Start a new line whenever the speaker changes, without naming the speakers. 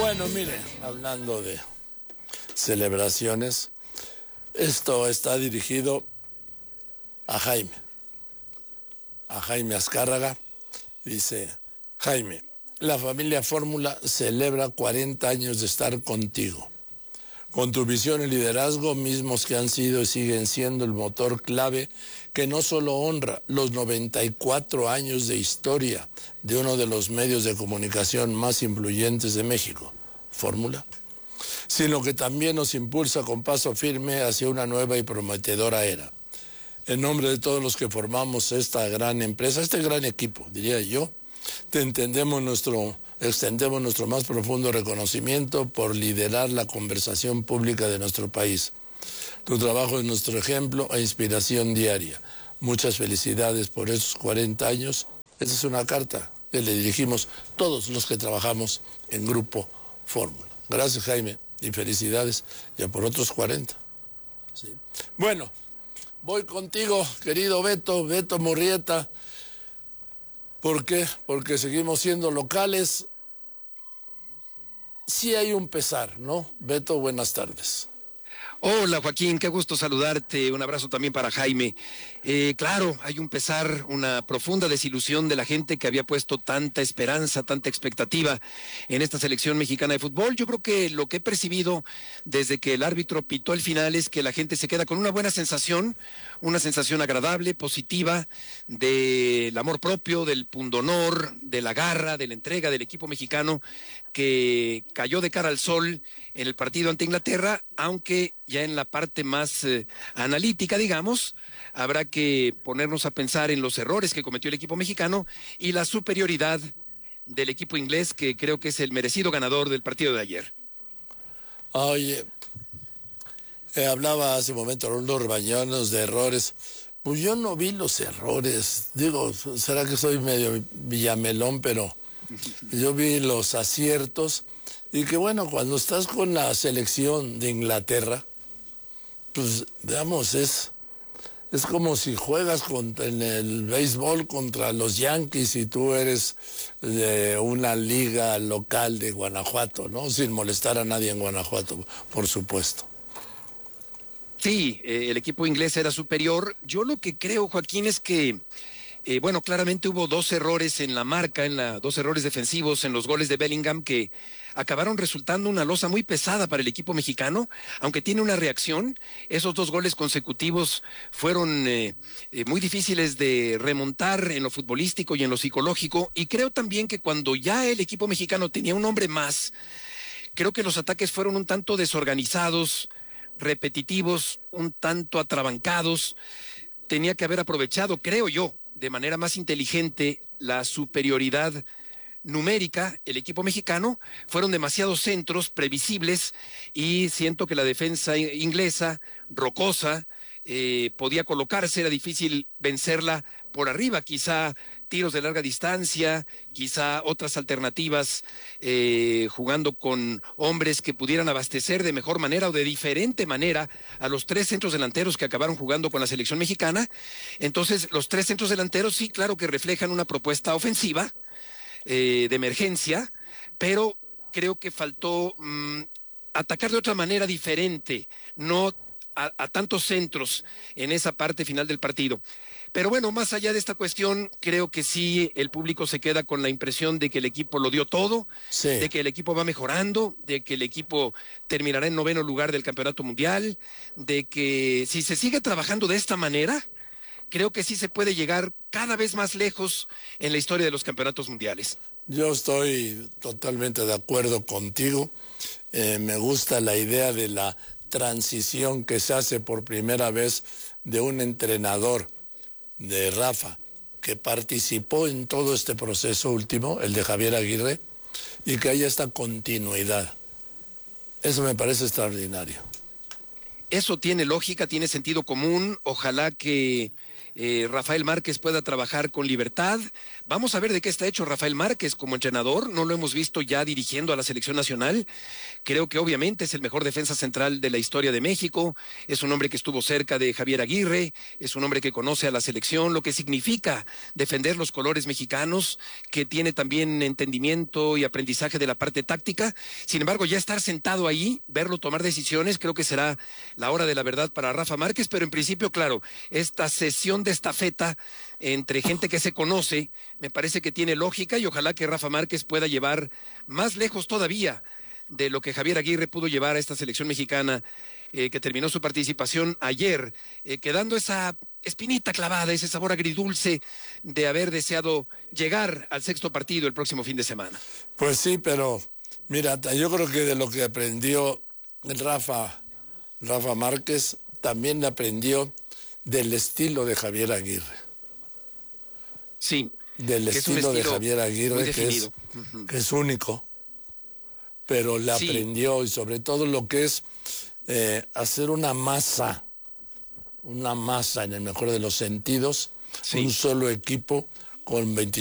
Bueno, mire, hablando de celebraciones, esto está dirigido a Jaime Azcárraga. Dice: Jaime, la familia Fórmula celebra 40 años de estar contigo. Con tu visión y liderazgo, mismos que han sido y siguen siendo el motor clave que no solo honra los 94 años de historia de uno de los medios de comunicación más influyentes de México, Fórmula, sino que también nos impulsa con paso firme hacia una nueva y prometedora era. En nombre de todos los que formamos esta gran empresa, este gran equipo, diría yo, extendemos nuestro más profundo reconocimiento por liderar la conversación pública de nuestro país. Tu trabajo es nuestro ejemplo e inspiración diaria. Muchas felicidades por esos 40 años. Esta es una carta que le dirigimos todos los que trabajamos en Grupo Fórmula. Gracias, Jaime, y felicidades ya por otros 40. ¿Sí? Bueno, voy contigo, querido Beto Murrieta. ¿Por qué? Porque seguimos siendo locales. Sí hay un pesar, ¿no? Beto, buenas tardes.
Hola Joaquín, qué gusto saludarte, un abrazo también para Jaime. Claro, hay un pesar, una profunda desilusión de la gente que había puesto tanta esperanza, tanta expectativa en esta selección mexicana de fútbol. Yo creo que lo que he percibido desde que el árbitro pitó el final es que la gente se queda con una buena sensación, una sensación agradable, positiva, del amor propio, del pundonor, de la garra, de la entrega del equipo mexicano que cayó de cara al sol en el partido ante Inglaterra, aunque ya en la parte más analítica, digamos, habrá que ponernos a pensar en los errores que cometió el equipo mexicano y la superioridad del equipo inglés, que creo que es el merecido ganador del partido de ayer.
Oye, hablaba hace un momento Rolando Bañanos de errores. Pues yo no vi los errores. Digo, será que soy medio villamelón, pero yo vi los aciertos. Y que bueno, cuando estás con la selección de Inglaterra, pues digamos, es como si juegas en el béisbol contra los Yankees y tú eres de una liga local de Guanajuato, ¿no? Sin molestar a nadie en Guanajuato, por supuesto.
Sí, el equipo inglés era superior. Yo lo que creo, Joaquín, es que bueno, claramente hubo dos errores en la marca, dos errores defensivos en los goles de Bellingham que acabaron resultando una losa muy pesada para el equipo mexicano, aunque tiene una reacción. Esos dos goles consecutivos fueron muy difíciles de remontar en lo futbolístico y en lo psicológico, y creo también que cuando ya el equipo mexicano tenía un hombre más, creo que los ataques fueron un tanto desorganizados, repetitivos, un tanto atrabancados. Tenía que haber aprovechado, creo yo, de manera más inteligente la superioridad numérica, el equipo mexicano. Fueron demasiados centros previsibles y siento que la defensa inglesa, rocosa, podía colocarse, era difícil vencerla por arriba, quizá tiros de larga distancia, quizá otras alternativas, jugando con hombres que pudieran abastecer de mejor manera o de diferente manera a los tres centros delanteros que acabaron jugando con la selección mexicana. Entonces, los tres centros delanteros sí, claro que reflejan una propuesta ofensiva, de emergencia, pero creo que faltó atacar de otra manera diferente, no a tantos centros en esa parte final del partido. Pero bueno, más allá de esta cuestión, creo que sí el público se queda con la impresión de que el equipo lo dio todo,
sí,
de que el equipo va mejorando, de que el equipo terminará en 9º lugar del Campeonato Mundial, de que si se sigue trabajando de esta manera, creo que sí se puede llegar cada vez más lejos en la historia de los campeonatos mundiales.
Yo estoy totalmente de acuerdo contigo. Me gusta la idea de la transición que se hace por primera vez de un entrenador, de Rafa, que participó en todo este proceso último, el de Javier Aguirre, y que haya esta continuidad. Eso me parece extraordinario.
Eso tiene lógica, tiene sentido común. Ojalá que Rafael Márquez pueda trabajar con libertad. Vamos a ver de qué está hecho Rafael Márquez como entrenador. No lo hemos visto ya dirigiendo a la selección nacional. Creo que obviamente es el mejor defensa central de la historia de México. Es un hombre que estuvo cerca de Javier Aguirre. Es un hombre que conoce a la selección, lo que significa defender los colores mexicanos, que tiene también entendimiento y aprendizaje de la parte táctica. Sin embargo, ya estar sentado ahí, verlo tomar decisiones, creo que será la hora de la verdad para Rafa Márquez, pero en principio, claro, esta sesión de estafeta entre gente que se conoce, me parece que tiene lógica y ojalá que Rafa Márquez pueda llevar más lejos todavía de lo que Javier Aguirre pudo llevar a esta selección mexicana que terminó su participación ayer, quedando esa espinita clavada, ese sabor agridulce de haber deseado llegar al sexto partido el próximo fin de semana.
Pues sí, pero mira, yo creo que de lo que aprendió Rafa Márquez, también aprendió del estilo de Javier Aguirre.
Sí.
Del estilo de Javier Aguirre, que es único, pero le aprendió, y sobre todo lo que es hacer una masa en el mejor de los sentidos, un solo equipo con 25